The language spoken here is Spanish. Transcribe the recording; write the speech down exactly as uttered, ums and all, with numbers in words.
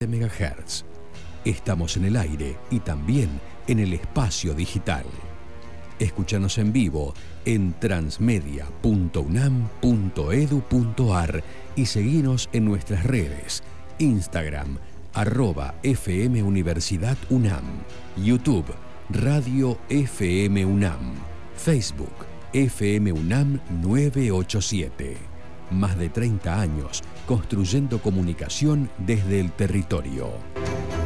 megahertz. Estamos en el aire y también en el espacio digital. Escúchanos en vivo en transmedia punto unam punto edu punto ar y seguinos en nuestras redes: Instagram, arroba F M Universidad UNAM, YouTube, Radio F M UNAM, Facebook, F M UNAM nueve ocho siete. Más de treinta años construyendo comunicación desde el territorio.